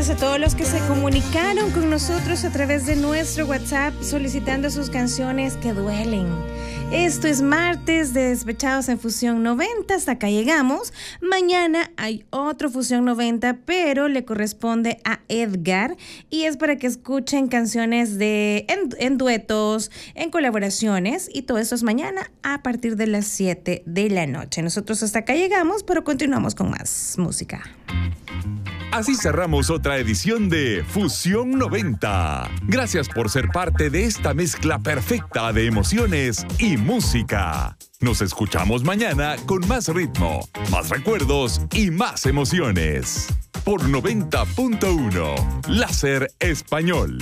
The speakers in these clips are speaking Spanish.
A todos los que se comunicaron con nosotros a través de nuestro WhatsApp solicitando sus canciones que duelen. Esto es martes de Despechados en Fusión 90, hasta acá llegamos. Mañana hay otro Fusión 90, pero le corresponde a Edgar y es para que escuchen canciones en duetos, en colaboraciones, y todo eso es mañana a partir de las 7 de la noche. Nosotros hasta acá llegamos, pero continuamos con más música. Así cerramos otra edición de Fusión 90. Gracias por ser parte de esta mezcla perfecta de emociones y música. Nos escuchamos mañana con más ritmo, más recuerdos y más emociones. Por 90.1 Láser Español.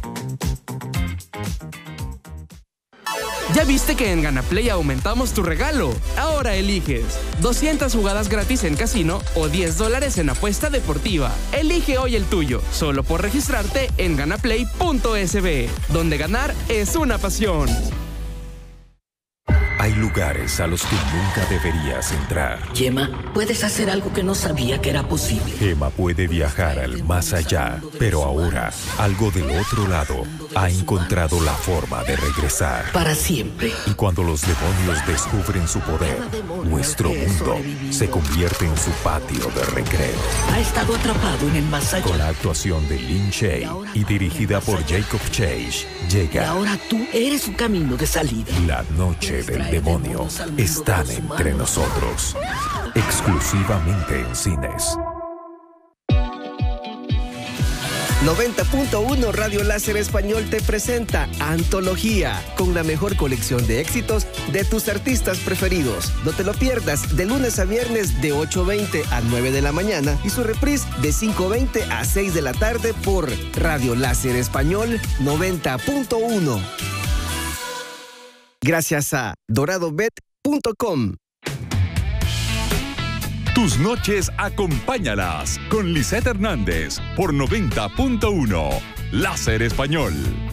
¿Ya viste que en GanaPlay aumentamos tu regalo? Ahora eliges 200 jugadas gratis en casino o $10 en apuesta deportiva. Elige hoy el tuyo, solo por registrarte en ganaplay.sb, donde ganar es una pasión. Hay lugares a los que nunca deberías entrar. Gemma, puedes hacer algo que no sabía que era posible. Gemma puede viajar al más allá, pero ahora, algo del otro lado ha encontrado la forma de regresar. Para siempre. Y cuando los demonios descubren su poder, nuestro mundo se convierte en su patio de recreo. Ha estado atrapado en el más allá. Con la actuación de Lin Shaye y dirigida por Jacob Chase, llega. Y ahora tú eres su camino de salida. La noche del demonio están entre nosotros. Exclusivamente en cines. 90.1 Radio Láser Español te presenta Antología, con la mejor colección de éxitos de tus artistas preferidos. No te lo pierdas, de lunes a viernes de 8:20 a 9 de la mañana y su reprise de 5:20 a 6 de la tarde por Radio Láser Español 90.1. Gracias a doradobet.com. Tus noches acompáñalas con Lisette Hernández por 90.1 Láser Español.